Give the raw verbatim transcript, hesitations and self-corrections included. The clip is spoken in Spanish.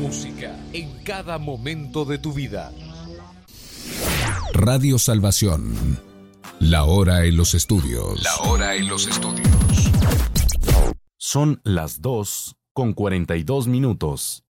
música en cada momento de tu vida. Radio Salvación. La hora en los estudios. La hora en los estudios. Son las dos con cuarenta y dos minutos.